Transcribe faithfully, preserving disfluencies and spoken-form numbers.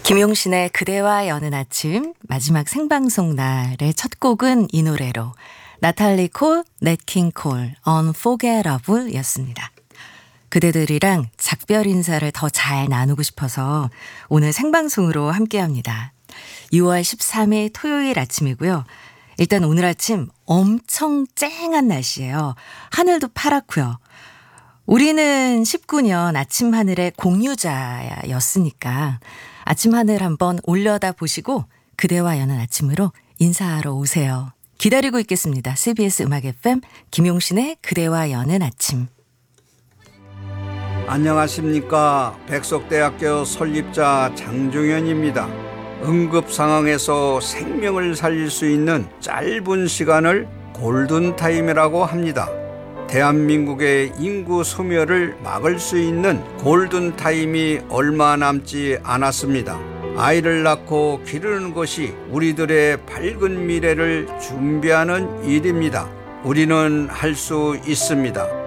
김용신의 그대와 여는 아침 마지막 생방송 날의 첫 곡은 이 노래로 나탈리 콜, 넷 킹 콜, Unforgettable 였습니다. 그대들이랑 작별 인사를 더 잘 나누고 싶어서 오늘 생방송으로 함께합니다. 유월 십삼일 토요일 아침이고요. 일단 오늘 아침 엄청 쨍한 날씨예요. 하늘도 파랗고요. 우리는 십구 년 아침 하늘의 공유자였으니까 아침 하늘 한번 올려다 보시고 그대와 여는 아침으로 인사하러 오세요. 기다리고 있겠습니다. 씨비에스 음악 에프엠 김용신의 그대와 여는 아침. 안녕하십니까. 백석대학교 설립자 장종현입니다. 응급 상황에서 생명을 살릴 수 있는 짧은 시간을 골든타임이라고 합니다. 대한민국의 인구 소멸을 막을 수 있는 골든타임이 얼마 남지 않았습니다. 아이를 낳고 기르는 것이 우리들의 밝은 미래를 준비하는 일입니다. 우리는 할 수 있습니다.